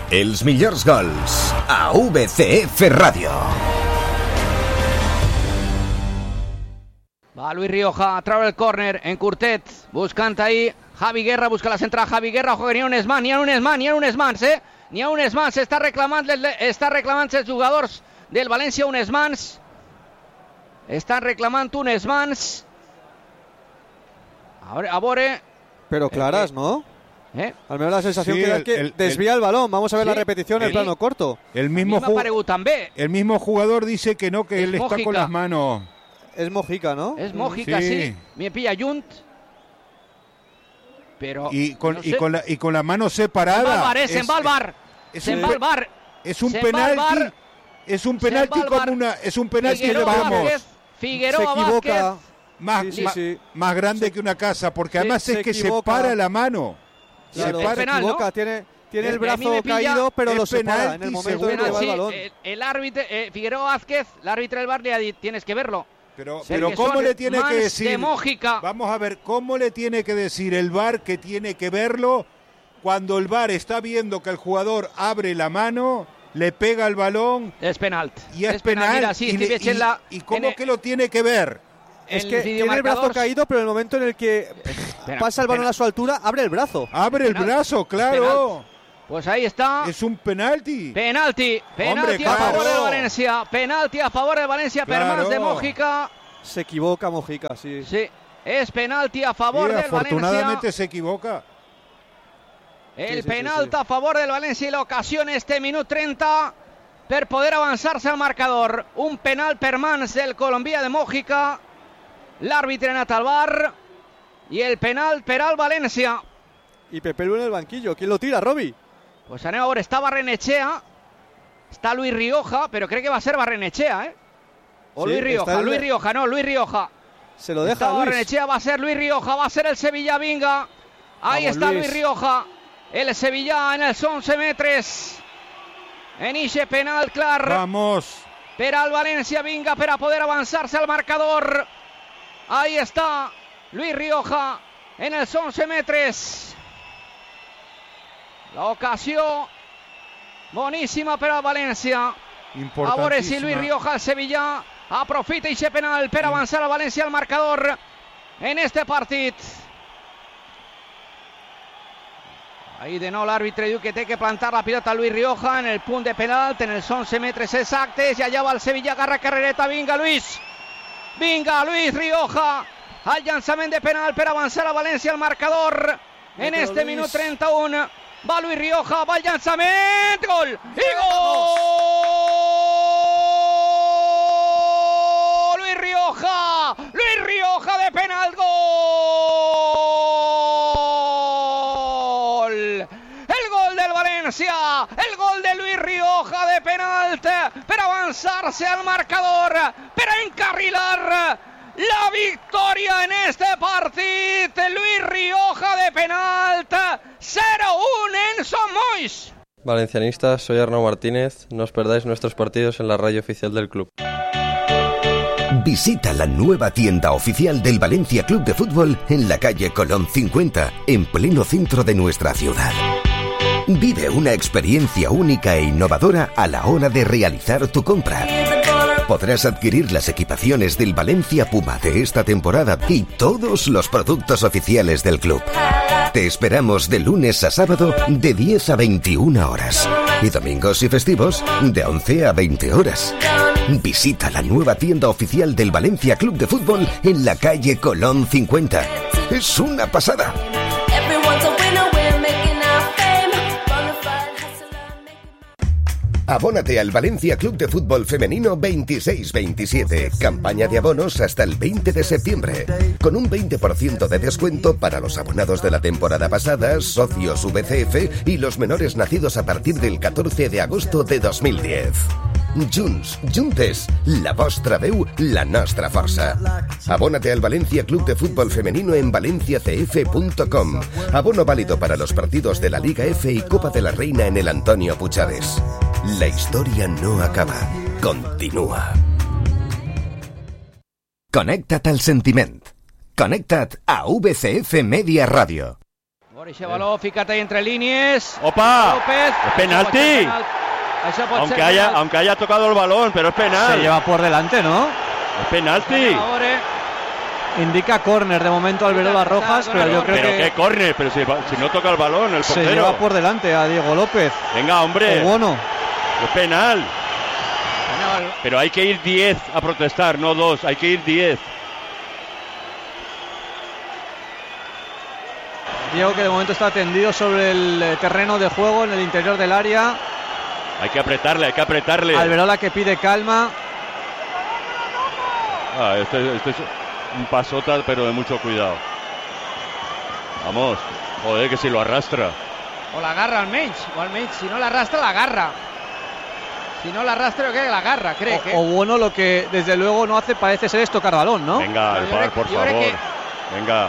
Els millors gols a VCF Ràdio. Va Luis Rioja a treure el córner en curtet, buscant ahí Javi Guerra, busca la central Javi Guerra, ojo que n'hi ha unes mans, està reclamant els jugadors del València unes mans, estan reclamant unes mans, a veure... Pero claras, ¿no? Al menos la sensación sí, que da que desvía el balón. Vamos a ver la repetición en plano corto. El mismo jugador dice que no, que él está con las manos. Es Mojica, ¿no? Es Mojica, sí. Me pilla Junt. Pero y con la mano separada. Se va al bar. Es un penalti. Es un penalti como una. Es un penalti que vamos. Figueroa Vázquez. Más grande que una casa, porque además es que separa la mano. Claro, se equivoca, ¿no? Tiene el brazo caído, pero lo separa en el momento de que va el balón. El árbitro, Figueroa Vázquez, el árbitro del bar, le ha dicho, tienes que verlo. Pero ¿cómo le tiene que decir? De Mojica. Vamos a ver, ¿cómo le tiene que decir el VAR que tiene que verlo cuando el VAR está viendo que el jugador abre la mano, le pega el balón? Es penalti. Y es penal. Mira, sí, ¿Y cómo que lo tiene que ver? Es que tiene el brazo caído, pero en el momento en el que pasa el balón a su altura, abre el brazo. Abre el brazo, claro. Pues ahí está. Es un penalti. Penalti a favor de Valencia. Penalti a favor de Valencia, claro. Per mans de Mojica. Se equivoca Mojica, sí. Sí, es penalti a favor del Valencia. Afortunadamente se equivoca. El penalti a favor del Valencia y la ocasión este minut 30 per poder avançar-se al marcador. Un penal per mans del colombià de Mojica. L'àrbitre ha anat al bar y el penal per al Valencia. Y Pepe Lu en el banquillo. ¿Quién lo tira, Robi? Pues anem a veure, està Barrenechea, està Luis Rioja, pero cree que va a ser Barrenechea, ¿eh? O sí, Luis Rioja. Se lo deja Luis. Barrenechea, va a ser Luis Rioja, va a ser el Sevilla, vinga. Ahí vamos, está Luis Rioja, el Sevilla en els 11 metres. En ixe penal, clar. Vamos. Per al València, vinga, per a poder avançar-se al marcador. Ahí está Luis Rioja en els 11 metres. La ocasió boníssima per al València. A veure si Luis Rioja, el Sevilla, aprofita aquest penal per avançar al València al marcador en este partit. Ahí de nou l'àrbitre diu que té que plantar la pilota a Luis Rioja en el punt de penalt, en els 11 metres exactes, i allà va el Sevilla, agarra carrereta, vinga Luis Rioja, al llançament de penal per avançar a València al marcador en este minut 31. Va Luis Rioja, va el llançament, gol! I gol! Luis Rioja de penal, gol! El gol del València, el gol de Luis Rioja de penal per avançar-se al marcador, per encarrilar la victoria en este partit. Luis Rioja de penalt, 0-1 en Son Moix. Valencianistas, soy Arnau Martínez. No os perdáis nuestros partidos en la radio oficial del club. Visita la nueva tienda oficial del Valencia Club de Fútbol en la calle Colón 50, en pleno centro de nuestra ciudad. Vive una experiencia única e innovadora a la hora de realizar tu compra. Podrás adquirir las equipaciones del Valencia Puma de esta temporada y todos los productos oficiales del club. Te esperamos de lunes a sábado de 10 a 21 horas y domingos y festivos de 11 a 20 horas. Visita la nueva tienda oficial del Valencia Club de Fútbol en la calle Colón 50. Es una pasada. Abónate al Valencia Club de Fútbol Femenino 26-27. Campaña de abonos hasta el 20 de septiembre. Con un 20% de descuento para los abonados de la temporada pasada, socios VCF y los menores nacidos a partir del 14 de agosto de 2010. Juntes, la vostra veu, la nostra força. Abónate al Valencia Club de Fútbol Femenino en valenciacf.com. Abono válido para los partidos de la Liga F y Copa de la Reina en el Antonio Puigades. La historia no acaba, continúa. Connecta't al sentiment. Connecta't a VCF Media Radio. Boris-Chevaló, fíjate ahí entre líneas. ¡Opa! López. ¡Es penalti! Aunque haya tocado el balón, pero es penal. Se lleva por delante, ¿no? Es penalti. Indica córner de momento Alberola Rojas, pero yo creo que... ¿Pero qué córner? Pero si no toca el balón, el portero. Se lleva por delante a Diego López. Venga, hombre. Bueno. Es penal. Pero hay que ir 10 a protestar, no 2. Hay que ir 10. Diego, que de momento está tendido sobre el terreno de juego en el interior del área. Hay que apretarle. Alberola que pide calma. Este es un pasota, pero de mucho cuidado. Vamos. Joder, que si lo arrastra. O la agarra almenys. Si no la arrastra, la agarra. Si no la arrastra, yo creo que la agarra, o bueno, lo que desde luego no hace parece ser es tocar balón, ¿no? Venga, el VAR, por favor. Venga.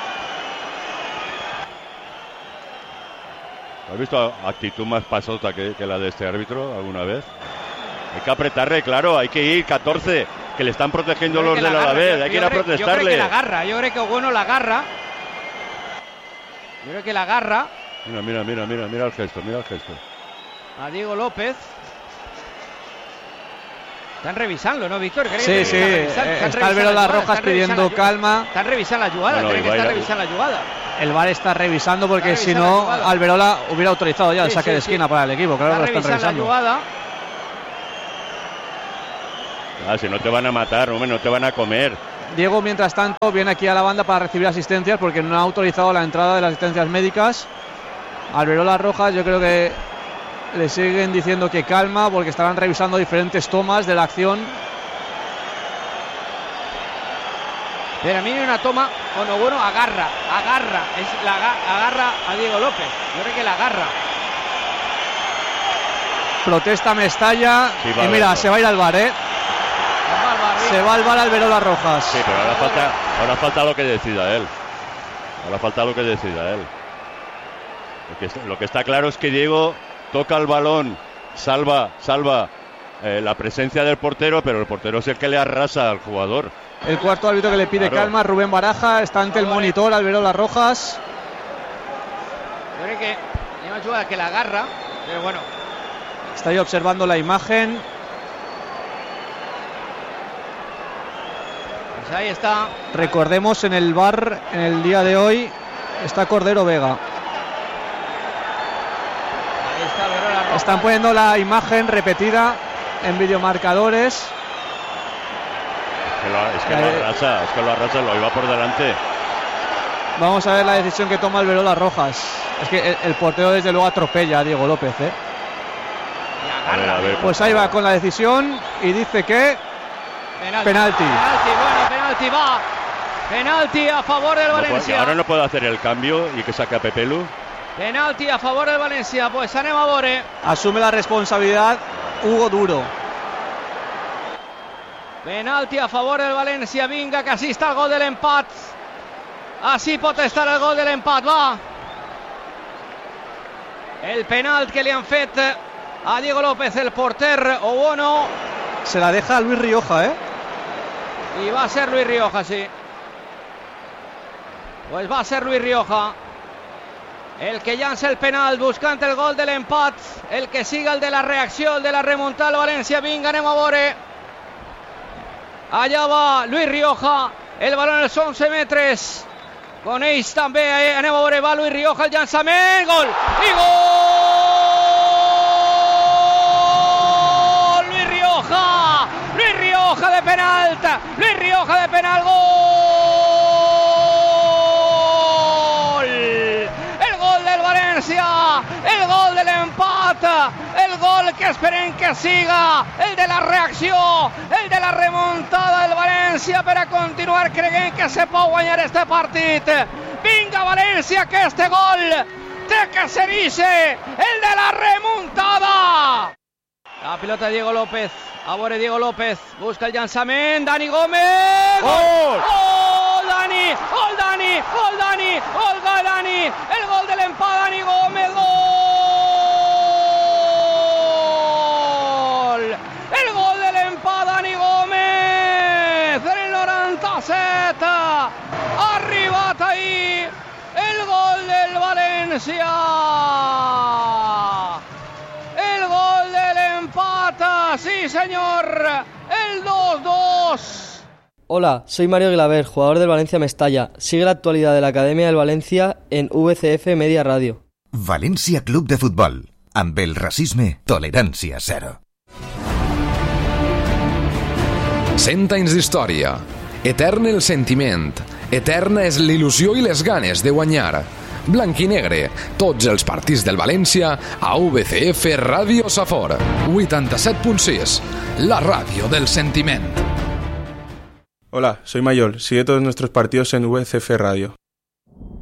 ¿Has visto actitud más pasota que la de este árbitro alguna vez? Hay que apretarle, claro, hay que ir 14, que le están protegiendo los del Alavés, hay que ir a protestarle. Yo creo que la agarra, yo creo que bueno la agarra. Yo creo que la agarra. Mira el gesto, A Diego López. Están revisando, ¿no, Víctor? Sí. Está Alberola Rojas pidiendo calma. Están revisando la jugada, creen que están revisando la jugada. El VAR está revisando porque si no, Alberola hubiera autorizado ya el saque de esquina para el equipo. Claro que lo están revisando. La jugada. Si no te van a matar, hombre, no te van a comer. Diego, mientras tanto, viene aquí a la banda para recibir asistencias porque no ha autorizado la entrada de las asistencias médicas. Alberola Rojas, yo creo que le siguen diciendo que calma porque estarán revisando diferentes tomas de la acción. Pero a mí una toma, bueno, agarra, agarra a Diego López. Yo creo que la agarra. Protesta Mestalla y mira, se va a ir al VAR, Se va al VAR Alberola Rojas. Sí, pero ahora falta lo que decida él. Lo que está claro es que Diego toca el balón, salva la presencia del portero, pero el portero es el que le arrasa al jugador. El cuarto árbitro que le pide calma, Rubén Baraja, está ante el monitor, Alberola Rojas. Yo creo que hay una jugada que la agarra, pero bueno. Está ahí observando la imagen. Pues ahí está. Recordemos, en el VAR, en el día de hoy, está Cordero Vega. Están poniendo la imagen repetida en videomarcadores. Es que lo arrasa, lo iba por delante. Vamos a ver la decisión que toma Alberola Rojas. Es que el portero desde luego atropella a Diego López, A ver, pues ahí va con la decisión y dice que penalti. Penalti va. Penalti a favor del Valencia. Ahora no puede hacer el cambio y que saque a Pepelu. Penalti a favor del Valencia, pues anem a veure. Asume la responsabilidad Hugo Duro. Penalti a favor del València, vinga, que així està el gol de l'empat. Així pot estar el gol de l'empat, va. El penal que li han fet a Diego López, el porter Owono. Se la deja a Luis Rioja, Y va a ser Luis Rioja, sí. Pues va a ser Luis Rioja el que llança el penal buscant el gol de l'empat, el que siga el de la reacció, el de la remuntada al València. Vinga, anem a veure. Allà va Luis Rioja, el balón als 11 metres. Con ells també, anem a veure, va Luis Rioja, el llançament, gol! I gol! Luis Rioja de penalt, Luis Rioja de penal, gol! El gol de l'empat, el gol que esperem que siga el de la reacció, el de la remuntada del València per a continuar creient que se pot guanyar este partit. Vinga València, que este gol té que ser el de la remuntada. La pilota de Diego López, a veure Diego López, busca el llançament, Dani Gómez, gol! Dani, gol Dani, el gol de l'empat, Dani Gómez, gol! El gol de l'empat, Dani Gómez, en el 97, ha arribat ahir el gol del València. Valencia. El gol del empate, sí señor, el 2-2. Hola, soy Mario Glaver, jugador del Valencia Mestalla. Sigue la actualidad de la Academia del Valencia en VCF Media Radio. València Club de Futbol. Amb el racisme, tolerància zero. 100 anys d'història. Etern el sentiment. Eterna és l'il·lusió i les ganes de guanyar. Blanc i negre, tots els partits del València a VCF Ràdio Safor. 87.6, la ràdio del sentiment. Hola, soy Mayol. Sigue todos nuestros partidos en VCF Radio.